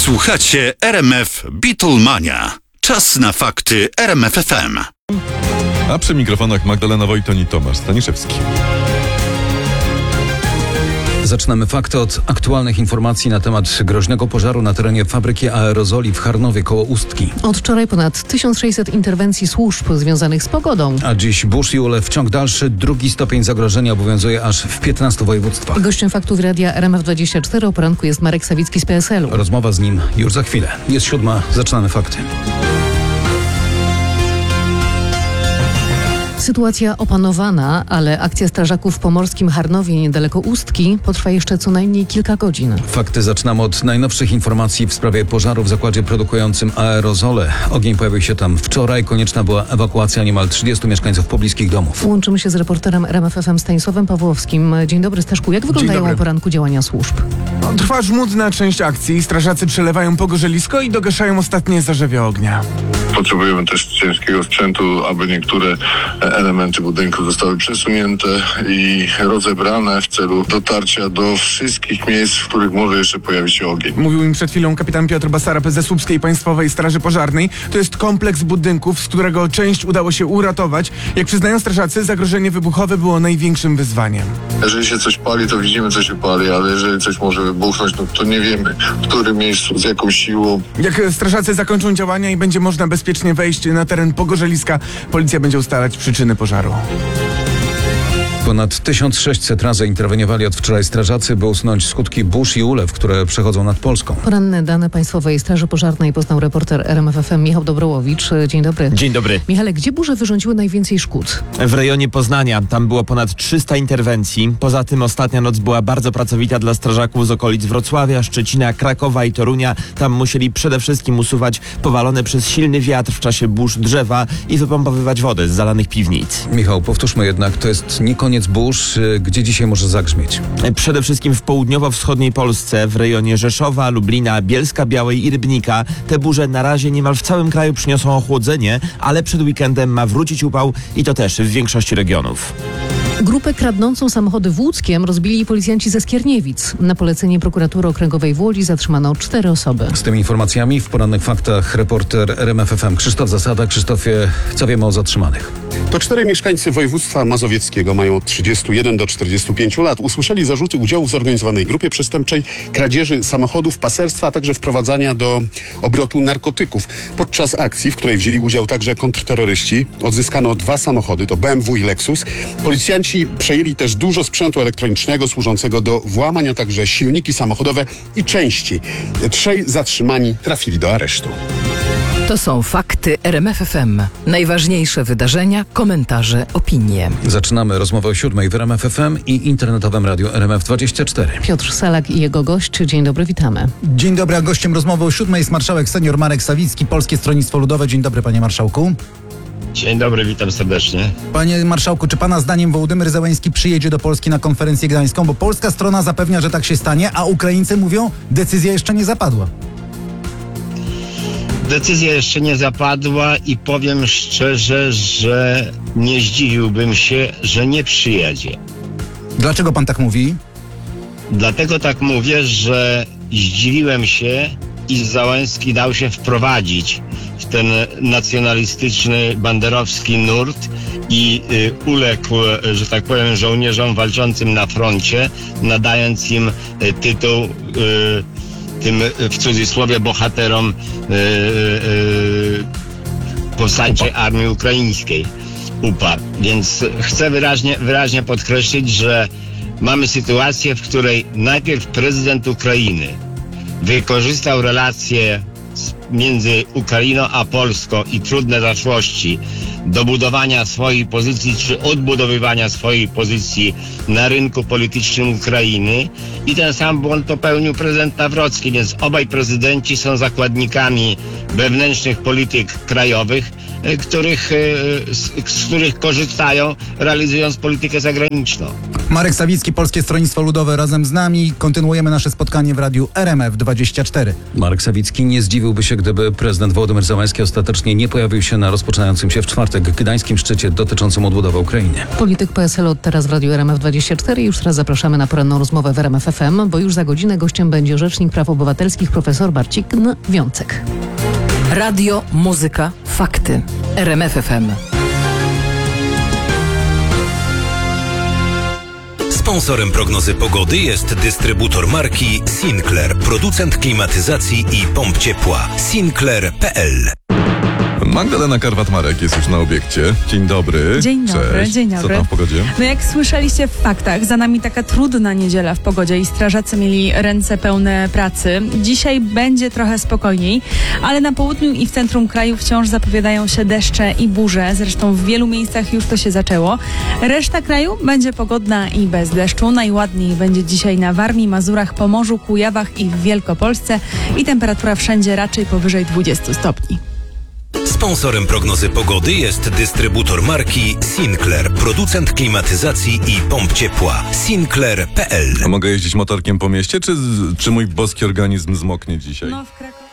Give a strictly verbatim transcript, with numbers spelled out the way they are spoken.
Słuchacie R M F Beatlemania. Czas na fakty R M F F M. A przy mikrofonach Magdalena Wojton i Tomasz Staniszewski. Zaczynamy fakty od aktualnych informacji na temat groźnego pożaru na terenie fabryki aerozoli w Charnowie koło Ustki. Od wczoraj ponad tysiąc sześćset interwencji służb związanych z pogodą. A dziś burz i ulew wciąg dalszy. Drugi stopień zagrożenia obowiązuje aż w piętnastu województwach. Gościem faktów radia R M F dwadzieścia cztery o poranku jest Marek Sawicki z P S L u. Rozmowa z nim już za chwilę. Jest siódma, zaczynamy fakty. Sytuacja opanowana, ale akcja strażaków w pomorskim Charnowie niedaleko Ustki potrwa jeszcze co najmniej kilka godzin. Fakty zaczynamy od najnowszych informacji w sprawie pożaru w zakładzie produkującym aerozole. Ogień pojawił się tam wczoraj. Konieczna była ewakuacja niemal trzydziestu mieszkańców pobliskich domów. Łączymy się z reporterem R M F F M Stanisławem Pawłowskim. Dzień dobry, Staszku. Jak wyglądają o poranku działania służb? No, trwa żmudna część akcji. Strażacy przelewają pogorzelisko i dogaszają ostatnie zarzewie ognia. Potrzebujemy też ciężkiego sprzętu, aby niektóre elementy budynku zostały przesunięte i rozebrane w celu dotarcia do wszystkich miejsc, w których może jeszcze pojawić się ogień. Mówił im przed chwilą kapitan Piotr Basarab ze Słupskiej Państwowej Straży Pożarnej. To jest kompleks budynków, z którego część udało się uratować. Jak przyznają strażacy, zagrożenie wybuchowe było największym wyzwaniem. Jeżeli się coś pali, to widzimy, co się pali, ale jeżeli coś może wybuchnąć, no to nie wiemy, w którym miejscu, z jaką siłą. Jak strażacy zakończą działania i będzie można bezpiecznie wejść na teren pogorzeliska, policja będzie ustalać przyczyny pożaru. Ponad tysiąc sześćset razy interweniowali od wczoraj strażacy, by usunąć skutki burz i ulew, które przechodzą nad Polską. Poranne dane Państwowej Straży Pożarnej poznał reporter R M F F M Michał Dobrołowicz. Dzień dobry. Dzień dobry. Michale, gdzie burze wyrządziły najwięcej szkód? W rejonie Poznania. Tam było ponad trzysta interwencji. Poza tym ostatnia noc była bardzo pracowita dla strażaków z okolic Wrocławia, Szczecina, Krakowa i Torunia. Tam musieli przede wszystkim usuwać powalone przez silny wiatr w czasie burz drzewa i wypompowywać wodę z zalanych piwnic. Michał, powtórzmy jednak, to jest nie koniec burz. Gdzie dzisiaj może zagrzmieć? Przede wszystkim w południowo-wschodniej Polsce, w rejonie Rzeszowa, Lublina, Bielska-Białej i Rybnika. Te burze na razie niemal w całym kraju przyniosą ochłodzenie, ale przed weekendem ma wrócić upał i to też w większości regionów. Grupę kradnącą samochody w Łódzkiem rozbili policjanci ze Skierniewic. Na polecenie prokuratury okręgowej w Łodzi zatrzymano cztery osoby. Z tymi informacjami w porannych faktach reporter R M F F M Krzysztof Zasada. Krzysztofie, co wiemy o zatrzymanych? To czterej mieszkańcy województwa mazowieckiego, mają od trzydziestu jeden do czterdziestu pięciu lat. Usłyszeli zarzuty udziału w zorganizowanej grupie przestępczej, kradzieży samochodów, paserstwa, a także wprowadzania do obrotu narkotyków. Podczas akcji, w której wzięli udział także kontrterroryści, odzyskano dwa samochody, to B M W i Lexus. Policjanci przejęli też dużo sprzętu elektronicznego służącego do włamań, a także silniki samochodowe i części. Trzej zatrzymani trafili do aresztu. To są fakty R M F F M. Najważniejsze wydarzenia, komentarze, opinie. Zaczynamy rozmowę o siódmej w R M F F M i internetowym radiu R M F dwadzieścia cztery. Piotr Salak i jego gość. Dzień dobry, witamy. Dzień dobry, a gościem rozmowy o siódmej jest marszałek senior Marek Sawicki, Polskie Stronnictwo Ludowe. Dzień dobry, panie marszałku. Dzień dobry, witam serdecznie. Panie marszałku, czy pana zdaniem Wołodymyr Zełenski przyjedzie do Polski na konferencję gdańską? Bo polska strona zapewnia, że tak się stanie, a Ukraińcy mówią, decyzja jeszcze nie zapadła. Decyzja jeszcze nie zapadła i powiem szczerze, że nie zdziwiłbym się, że nie przyjedzie. Dlaczego pan tak mówi? Dlatego tak mówię, że zdziwiłem się, iż Zełenski dał się wprowadzić w ten nacjonalistyczny, banderowski nurt i y, uległ, że tak powiem, żołnierzom walczącym na froncie, nadając im y, tytuł y, tym w cudzysłowie bohaterom y, y, powstańczej armii ukraińskiej uparł. Więc chcę wyraźnie, wyraźnie podkreślić, że mamy sytuację, w której najpierw prezydent Ukrainy wykorzystał relacje między Ukrainą a Polską i trudne zaszłości do budowania swojej pozycji czy odbudowywania swojej pozycji na rynku politycznym Ukrainy i ten sam błąd popełnił prezydent Nawrocki, więc obaj prezydenci są zakładnikami wewnętrznych polityk krajowych, których, z, z których korzystają, realizując politykę zagraniczną. Marek Sawicki, Polskie Stronnictwo Ludowe razem z nami. Kontynuujemy nasze spotkanie w radiu R M F dwadzieścia cztery. Marek Sawicki nie zdziwiłby się, gdyby prezydent Wołodymyr Zełenski ostatecznie nie pojawił się na rozpoczynającym się w czwartek gdańskim szczycie dotyczącym odbudowy Ukrainy. Polityk P S L od teraz w radiu R M F dwadzieścia cztery. Już teraz zapraszamy na poranną rozmowę w R M F F M, bo już za godzinę gościem będzie rzecznik praw obywatelskich profesor Marcin Wiącek. Radio, muzyka, fakty. R M F F M. Sponsorem prognozy pogody jest dystrybutor marki Sinclair, producent klimatyzacji i pomp ciepła. Sinclair kropka p l. Magdalena Karwat-Marek jest już na obiekcie. Dzień dobry. Dzień dobry, Cześć. dzień dobry. Co tam w pogodzie? No jak słyszeliście w faktach, za nami taka trudna niedziela w pogodzie i strażacy mieli ręce pełne pracy. Dzisiaj będzie trochę spokojniej, ale na południu i w centrum kraju wciąż zapowiadają się deszcze i burze. Zresztą w wielu miejscach już to się zaczęło. Reszta kraju będzie pogodna i bez deszczu. Najładniej będzie dzisiaj na Warmii, Mazurach, Pomorzu, Kujawach i w Wielkopolsce i temperatura wszędzie raczej powyżej dwudziestu stopni. Sponsorem prognozy pogody jest dystrybutor marki Sinclair, producent klimatyzacji i pomp ciepła. Sinclair kropka p l. A mogę jeździć motorkiem po mieście, czy, czy mój boski organizm zmoknie dzisiaj? No w Krakowie.